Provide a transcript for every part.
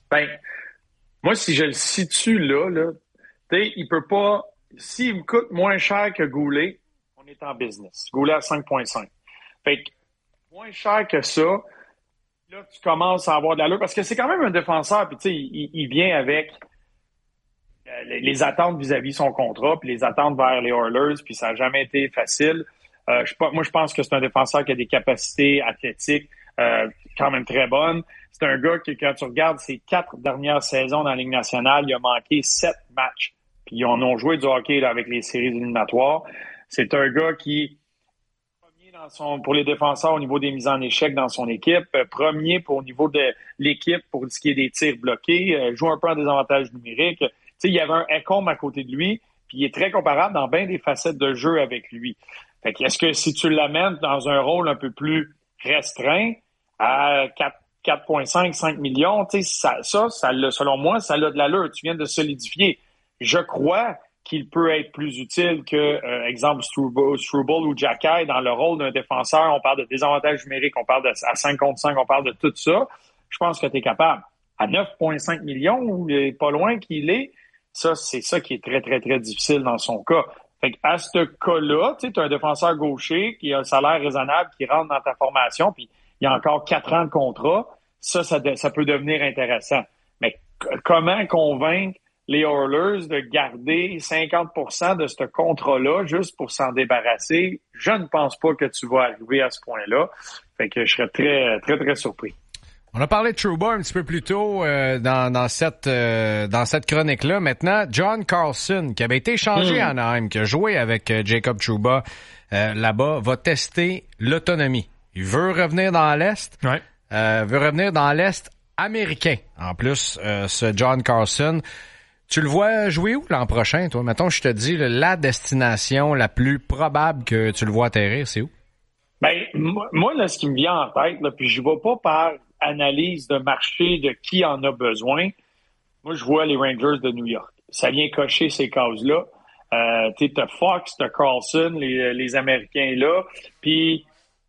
Ben, moi, si je le situe là, tu sais, il peut pas. S'il me coûte moins cher que Goulet, on est en business. Goulet à 5,5. Fait que moins cher que ça, là, tu commences à avoir de l'allure parce que c'est quand même un défenseur, puis tu sais, il vient avec les attentes vis-à-vis son contrat, puis les attentes vers les Oilers, puis ça n'a jamais été facile. Moi, je pense que c'est un défenseur qui a des capacités athlétiques quand même très bonnes. C'est un gars qui, quand tu regardes ses 4 dernières saisons dans la Ligue nationale, il a manqué 7 matchs. Puis ils en ont joué du hockey là, avec les séries éliminatoires. C'est un gars qui premier pour les défenseurs au niveau des mises en échec dans son équipe, premier au niveau de l'équipe pour ce qui est des tirs bloqués, joue un peu en désavantage numérique. Tu sais, il y avait un Ekholm à côté de lui, puis il est très comparable dans bien des facettes de jeu avec lui. Fait que est-ce que si tu l'amènes dans un rôle un peu plus restreint, à 4,5, 5 millions, tu sais, selon moi, ça a de l'allure. Tu viens de solidifier. Je crois qu'il peut être plus utile que, exemple, Struble ou Xhekaj dans le rôle d'un défenseur. On parle de désavantage numérique, on parle à 5 contre 5, on parle de tout ça. Je pense que tu es capable. À 9,5 millions, ou pas loin qu'il est, ça, c'est ça qui est très, très, très difficile dans son cas. Fait qu'à ce cas-là, tu as un défenseur gaucher qui a un salaire raisonnable, qui rentre dans ta formation, puis il y a encore 4 ans de contrat. Ça peut devenir intéressant. Mais comment convaincre les Oilers de garder 50% de ce contrat-là juste pour s'en débarrasser? Je ne pense pas que tu vas arriver à ce point-là. Fait que je serais très, très, très surpris. On a parlé de Trouba un petit peu plus tôt dans cette chronique-là. Maintenant, John Carlson, qui avait été échangé à Anaheim, qui a joué avec Jacob Trouba là-bas, va tester l'autonomie. Il veut revenir dans l'Est. Ouais. Veut revenir dans l'Est américain. En plus, ce John Carlson, tu le vois jouer où l'an prochain, toi? Mettons, je te dis, la destination la plus probable que tu le vois atterrir, c'est où? Ben, moi, là, ce qui me vient en tête, là, puis je ne vais pas par analyse de marché de qui en a besoin. Moi, je vois les Rangers de New York. Ça vient cocher ces cases-là. T'as Fox, t'as Carlson, les Américains là. Puis,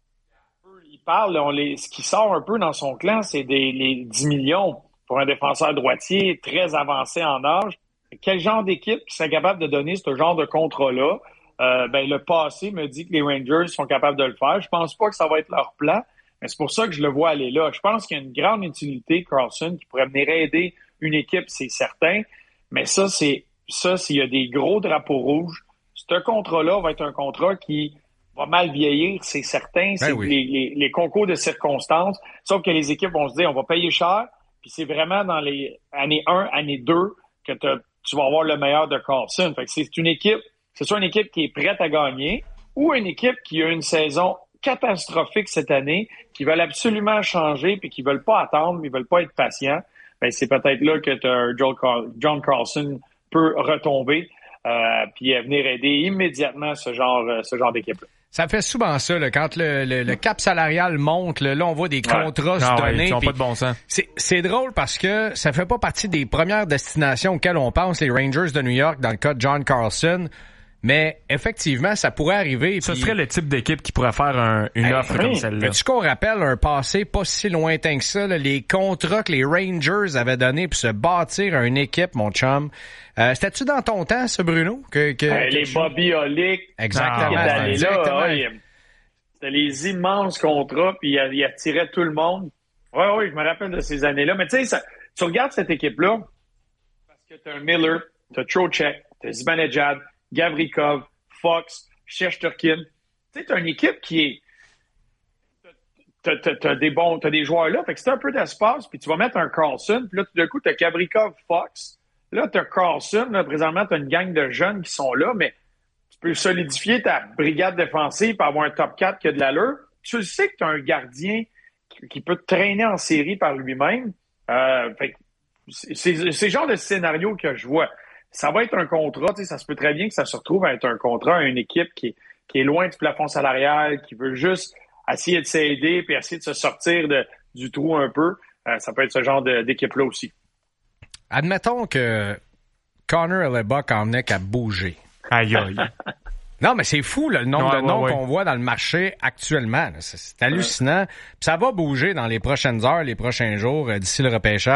il parle, ce qui sort un peu dans son clan, c'est les 10 millions pour un défenseur droitier très avancé en âge. Quel genre d'équipe qui serait capable de donner ce genre de contrat-là? Le passé me dit que les Rangers sont capables de le faire. Je pense pas que ça va être leur plan, mais c'est pour ça que je le vois aller là. Je pense qu'il y a une grande utilité, Carlson, qui pourrait venir aider une équipe, c'est certain. Mais s'il y a des gros drapeaux rouges, ce contrat-là va être un contrat qui va mal vieillir, c'est certain. C'est les concours de circonstances. Sauf que les équipes vont se dire, on va payer cher, puis c'est vraiment dans les années 1, année 2 que tu vas avoir le meilleur de Carlson. Fait que c'est soit une équipe qui est prête à gagner ou une équipe qui a une saison catastrophique cette année, qui veulent absolument changer puis qui veulent pas attendre, mais ils veulent pas être patients. Ben, c'est peut-être là que John Carlson peut retomber puis venir aider immédiatement ce genre d'équipe-là. Ça fait souvent ça, là, quand le cap salarial monte, là, on voit des contrats se donner. Ils n'ont pas de bon sens. C'est drôle parce que ça fait pas partie des premières destinations auxquelles on pense, les Rangers de New York, dans le cas de John Carlson. Mais effectivement, ça pourrait arriver. Ce serait le type d'équipe qui pourrait faire une offre comme celle-là. Veux-tu qu'on rappelle un passé pas si lointain que ça, là, les contrats que les Rangers avaient donnés pour se bâtir une équipe, mon chum. C'était-tu dans ton temps, ça, Bruno? Les Bobby Olick. Exactement. C'était les immenses contrats, puis il attirait tout le monde. Oui, je me rappelle de ces années-là. Mais tu sais, tu regardes cette équipe-là, parce que t'as un Miller, t'as Trocheck, t'as Zibanejad, Gavrikov, Fox, Shesterkin. Tu sais, t'as une équipe qui est... T'as des joueurs là, fait que c'est un peu d'espace, puis tu vas mettre un Carlson, puis là, tout d'un coup, t'as Gavrikov, Fox. Là, t'as Carlson, là, présentement, t'as une gang de jeunes qui sont là, mais tu peux solidifier ta brigade défensive pour avoir un top 4 qui a de l'allure. Tu le sais que t'as un gardien qui peut te traîner en série par lui-même. Fait que c'est le genre de scénario que je vois. Ça va être un contrat, tu sais, ça se peut très bien que ça se retrouve à être un contrat à une équipe qui est loin du plafond salarial, qui veut juste essayer de s'aider puis essayer de se sortir du trou un peu. Ça peut être ce genre d'équipe-là aussi. Admettons que Connor Hellebuyck en venait qu'à bouger. Aïe, aïe. Non, mais c'est fou, là, le nombre de noms qu'on voit dans le marché actuellement. C'est hallucinant. Puis ça va bouger dans les prochaines heures, les prochains jours, d'ici le repêchage.